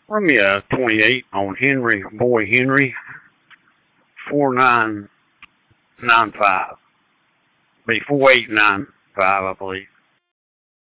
Run me a 28 on Henry, boy Henry, 4995. Be 4895, I believe.